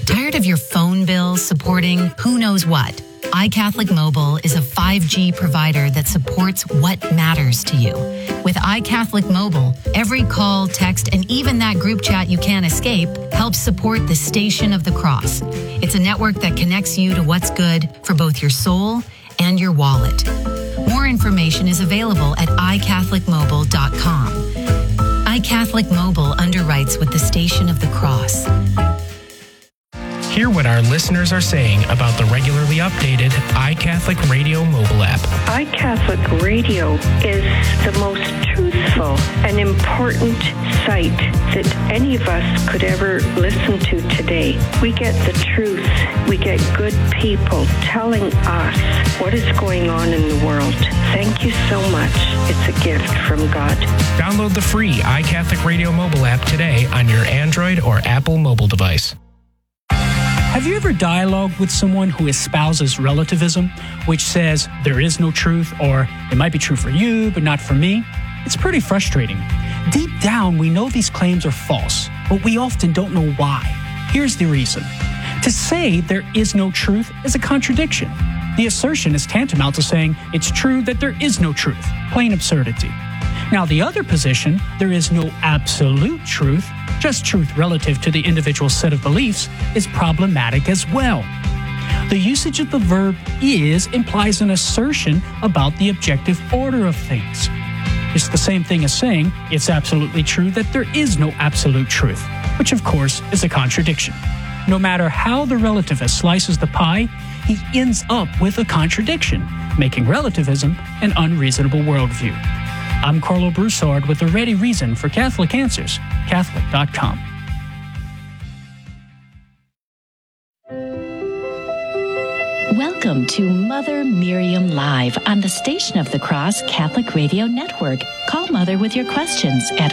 Tired of your phone bill supporting who knows what? iCatholic Mobile is a 5G provider that supports what matters to you. With iCatholic Mobile, every call, text, and even that group chat you can't escape helps support the Station of the Cross. It's a network that connects you to what's good for both your soul and your wallet. More information is available at iCatholicMobile.com. iCatholic Mobile underwrites with the Station of the Cross. Hear what our listeners are saying about the regularly updated iCatholic Radio mobile app. iCatholic Radio is the most truthful and important site that any of us could ever listen to today. We get the truth. We get good people telling us what is going on in the world. Thank you so much. It's a gift from God. Download the free iCatholic Radio mobile app today on your Android or Apple mobile device. Have you ever dialogued with someone who espouses relativism, which says there is no truth, or it might be true for you, but not for me? It's pretty frustrating. Deep down, we know these claims are false, but we often don't know why. Here's the reason. To say there is no truth is a contradiction. The assertion is tantamount to saying it's true that there is no truth. Plain absurdity. Now, the other position, there is no absolute truth, just truth relative to the individual set of beliefs, is problematic as well. The usage of the verb is implies an assertion about the objective order of things. It's the same thing as saying it's absolutely true that there is no absolute truth, which of course is a contradiction. No matter how the relativist slices the pie, he ends up with a contradiction, making relativism an unreasonable worldview. I'm Carlo Broussard with a ready reason for Catholic Answers, Catholic.com. Welcome to Mother Miriam Live on the Station of the Cross Catholic Radio Network. Call Mother with your questions at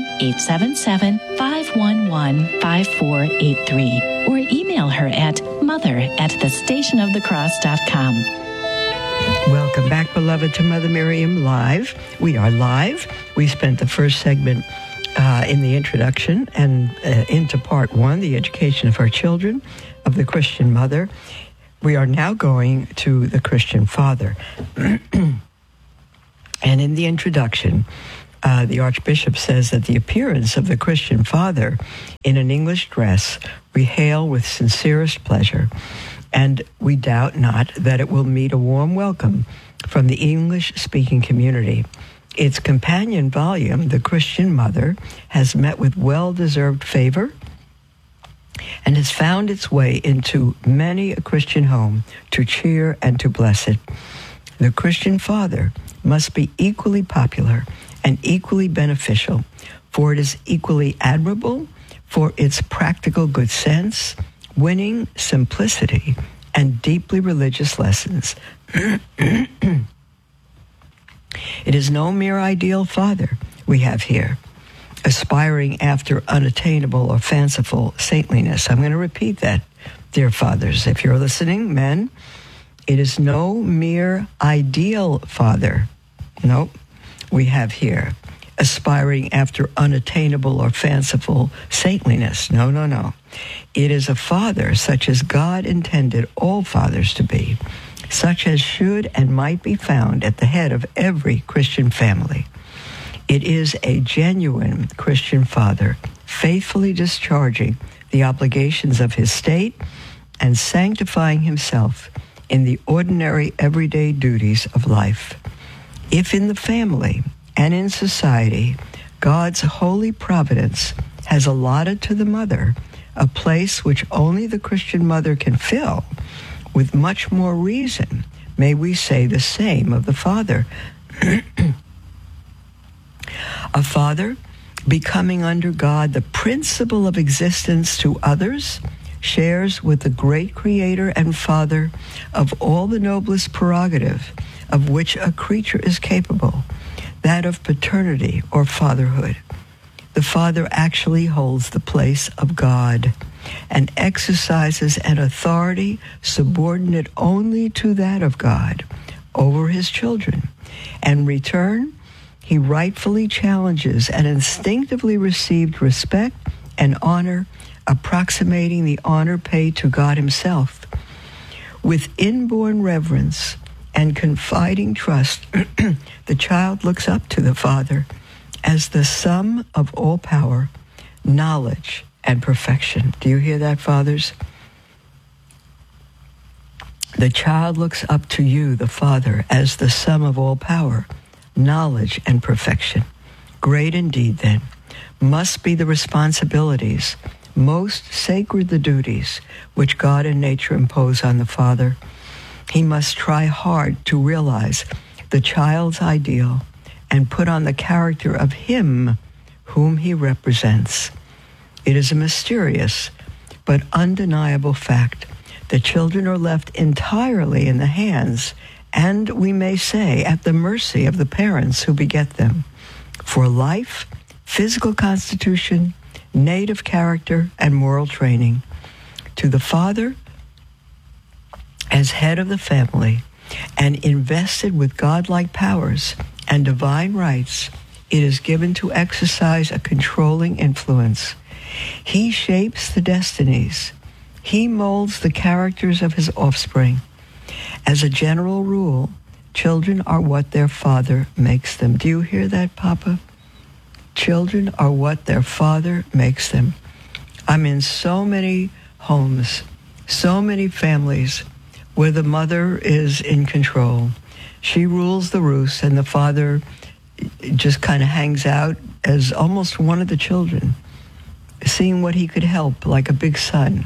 1-877-511-5483 or email her at mother@thestationofthecross.com. Welcome back, beloved, to Mother Miriam Live. We are live. We spent the first segment in the introduction and into part one, the education of our children, of the Christian mother. We are now going to the Christian father. And in the introduction, the Archbishop says that the appearance of the Christian father in an English dress we hail with sincerest pleasure, and we doubt not that it will meet a warm welcome from the English-speaking community. Its companion volume, The Christian Mother, has met with well-deserved favor and has found its way into many a Christian home to cheer and to bless it. The Christian father must be equally popular and equally beneficial, for it is equally admirable for its practical good sense, winning simplicity, and deeply religious lessons. It is no mere ideal father we have here, aspiring after unattainable or fanciful saintliness. I'm going to repeat that, dear fathers. If you're listening, men, it is no mere ideal father. Nope, we have here, aspiring after unattainable or fanciful saintliness. No, no, no. It is a father such as God intended all fathers to be, such as should and might be found at the head of every Christian family. It is a genuine Christian father, faithfully discharging the obligations of his state and sanctifying himself in the ordinary everyday duties of life. If in the family and in society, God's holy providence has allotted to the mother a place which only the Christian mother can fill, with much more reason may we say the same of the father. A father, becoming under God the principle of existence to others, shares with the great Creator and Father of all the noblest prerogative of which a creature is capable, that of paternity or fatherhood. The father actually holds the place of God and exercises an authority subordinate only to that of God over his children. In return, he rightfully challenges and instinctively received respect and honor approximating the honor paid to God himself. With inborn reverence and confiding trust, the child looks up to the Father as the sum of all power, knowledge, and perfection. Do you hear that, fathers? The child looks up to you, the Father, as the sum of all power, knowledge, and perfection. Great indeed, then, must be the responsibilities, most sacred the duties, which God and nature impose on the Father. He must try hard to realize the child's ideal and put on the character of him whom he represents. It is a mysterious but undeniable fact that children are left entirely in the hands, and we may say at the mercy of the parents who beget them, for life, physical constitution, native character, and moral training. To the father, as head of the family, and invested with godlike powers and divine rights, it is given to exercise a controlling influence. He shapes the destinies. He molds the characters of his offspring. As a general rule, children are what their father makes them. Do you hear that, Papa? Children are what their father makes them. I'm in so many homes, so many families where the mother is in control. She rules the roost, and the father just kind of hangs out as almost one of the children, seeing what he could help, like a big son.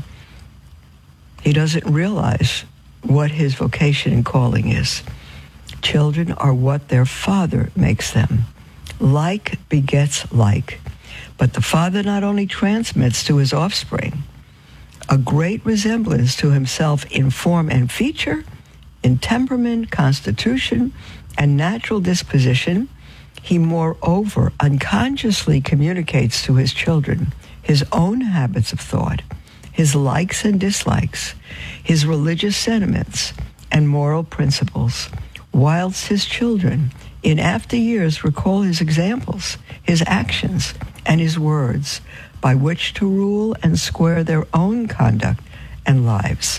He doesn't realize what his vocation and calling is. Children are what their father makes them. Like begets like. But the father not only transmits to his offspring a great resemblance to himself in form and feature, in temperament, constitution, and natural disposition, he moreover unconsciously communicates to his children his own habits of thought, his likes and dislikes, his religious sentiments and moral principles, whilst his children in after years recall his examples, his actions, and his words by which to rule and square their own conduct and lives.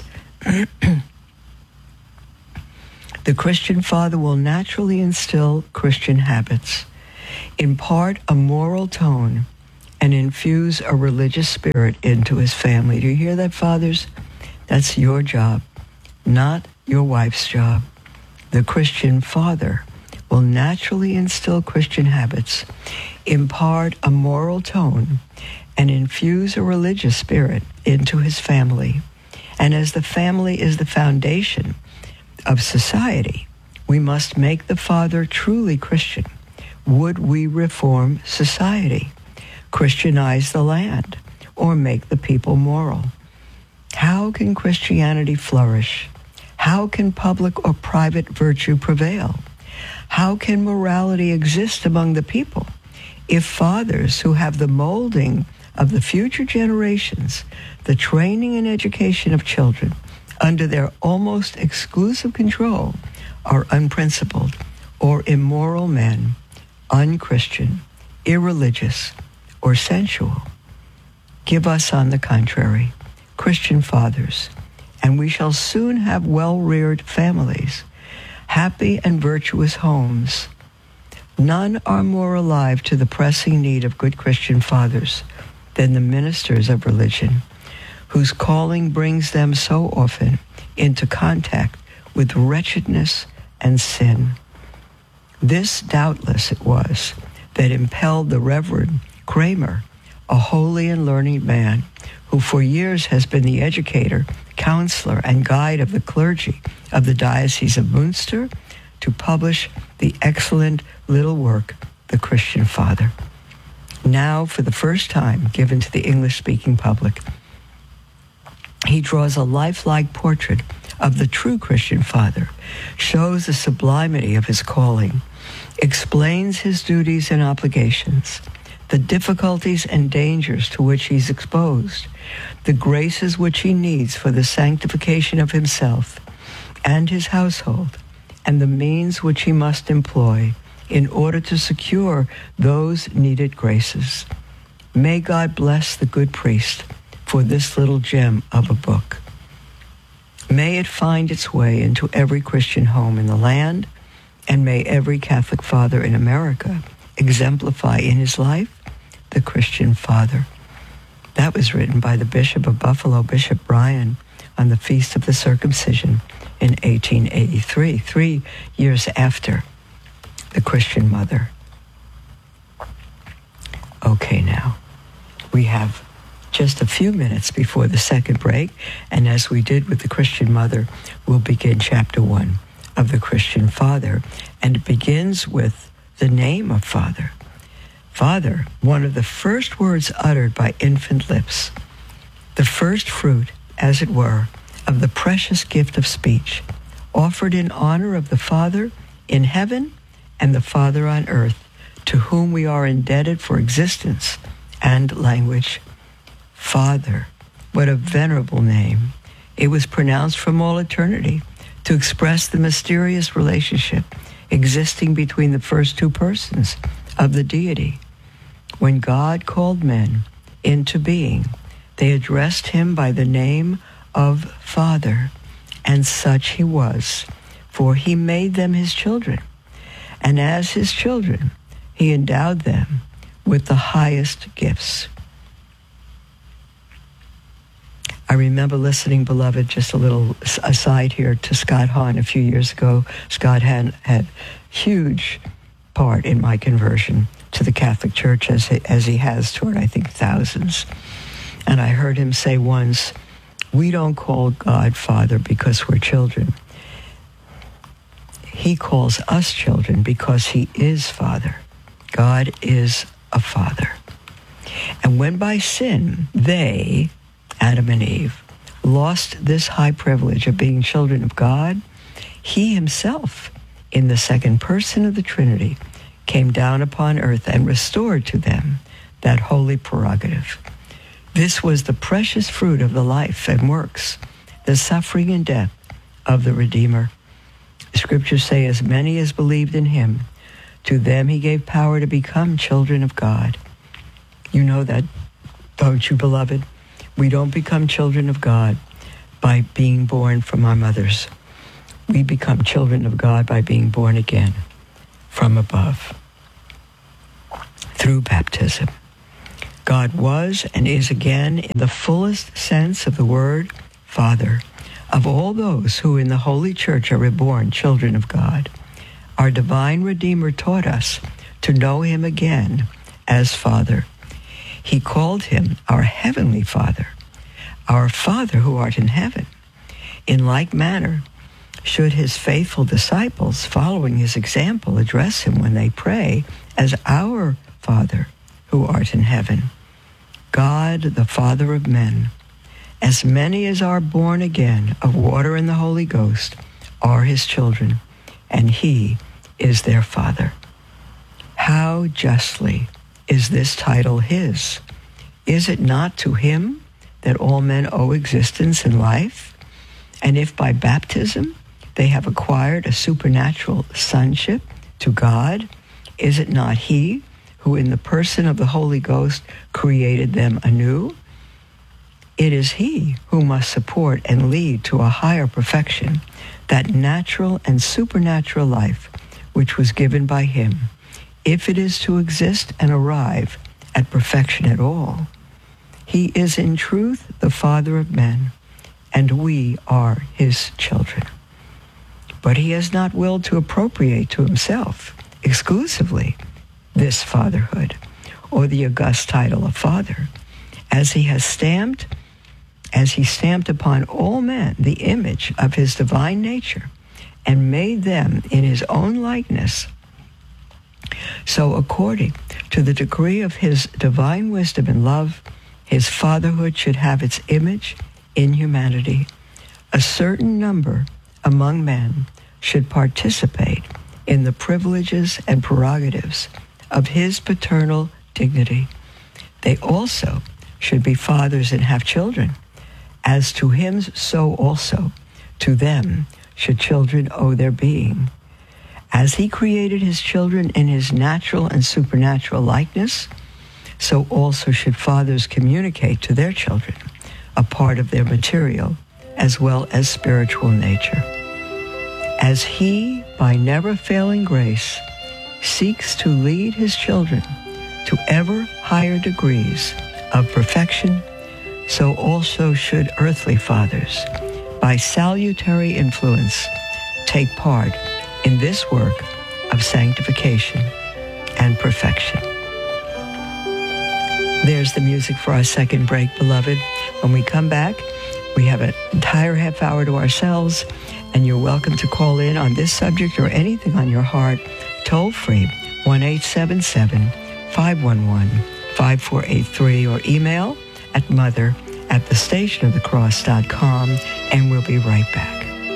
The Christian father will naturally instill Christian habits, impart a moral tone, and infuse a religious spirit into his family. Do you hear that, fathers? That's your job, not your wife's job. The Christian father will naturally instill Christian habits, impart a moral tone, and infuse a religious spirit into his family. And as the family is the foundation of society, we must make the father truly Christian. Would we reform society, Christianize the land, or make the people moral? How can Christianity flourish? How can public or private virtue prevail? How can morality exist among the people if fathers who have the molding of the future generations, the training and education of children under their almost exclusive control, are unprincipled or immoral men, unchristian, irreligious, or sensual? Give us, on the contrary, Christian fathers, and we shall soon have well-reared families, happy and virtuous homes. None are more alive to the pressing need of good Christian fathers than the ministers of religion, whose calling brings them so often into contact with wretchedness and sin. This, doubtless, it was that impelled the Reverend Kramer, a holy and learned man who for years has been the educator, counselor, and guide of the clergy of the Diocese of Münster, to publish the excellent little work, The Christian Father, now for the first time given to the English-speaking public. He draws a lifelike portrait of the true Christian father, shows the sublimity of his calling, explains his duties and obligations, the difficulties and dangers to which he's exposed, the graces which he needs for the sanctification of himself and his household, and the means which he must employ in order to secure those needed graces. May God bless the good priest, for this little gem of a book. May it find its way into every Christian home in the land, and may every Catholic father in America exemplify in his life the Christian father. That was written by the Bishop of Buffalo, Bishop Bryan, on the Feast of the Circumcision in 1883, 3 years after the Christian mother. Okay, now, we have just a few minutes before the second break, and as we did with the Christian mother, we'll begin chapter 1 of the Christian father, and it begins with the name of Father. Father, one of the first words uttered by infant lips, the first fruit, as it were, of the precious gift of speech, offered in honor of the Father in heaven and the Father on earth, to whom we are indebted for existence and language. Father, what a venerable name. It was pronounced from all eternity to express the mysterious relationship existing between the first two persons of the deity. When God called men into being, they addressed him by the name of Father, and such he was, for he made them his children, and as his children, he endowed them with the highest gifts. I remember listening, beloved, just a little aside here, to Scott Hahn a few years ago. Scott Hahn had huge part in my conversion to the Catholic Church, as he has toward, I think, thousands. And I heard him say once, we don't call God Father because we're children. He calls us children because he is Father. God is a Father. And when by sin they, Adam and Eve, lost this high privilege of being children of God, he himself, in the second person of the Trinity, came down upon earth and restored to them that holy prerogative. This was the precious fruit of the life and works, the suffering and death of the Redeemer. The scriptures say, as many as believed in him, to them he gave power to become children of God. You know that, don't you, beloved? We don't become children of God by being born from our mothers. We become children of God by being born again from above through baptism. God was and is again, in the fullest sense of the word, Father of all those who in the Holy Church are reborn children of God. Our divine Redeemer taught us to know him again as Father. He called him our heavenly Father, our Father who art in heaven. In like manner, should his faithful disciples, following his example, address him when they pray as our Father who art in heaven. God, the Father of men, as many as are born again of water and the Holy Ghost are his children, and he is their Father. How justly is this title his? Is it not to him that all men owe existence and life? And if by baptism they have acquired a supernatural sonship to God, is it not he who in the person of the Holy Ghost created them anew? It is he who must support and lead to a higher perfection that natural and supernatural life which was given by him, if it is to exist and arrive at perfection at all. He is in truth the Father of men, and we are his children. But he has not willed to appropriate to himself exclusively this fatherhood, or the august title of Father, as he stamped upon all men the image of his divine nature and made them in his own likeness. So according to the degree of his divine wisdom and love, his fatherhood should have its image in humanity. A certain number among men should participate in the privileges and prerogatives of his paternal dignity. They also should be fathers and have children. As to him, so also to them should children owe their being. As he created his children in his natural and supernatural likeness, so also should fathers communicate to their children a part of their material as well as spiritual nature. As he, by never-failing grace, seeks to lead his children to ever higher degrees of perfection, so also should earthly fathers, by salutary influence, take part in this work of sanctification and perfection. There's the music for our second break, beloved. When we come back, we have an entire half hour to ourselves, and you're welcome to call in on this subject or anything on your heart, toll free, 1-877-511-5483, or email at mother@thestationofthecross.com, and we'll be right back.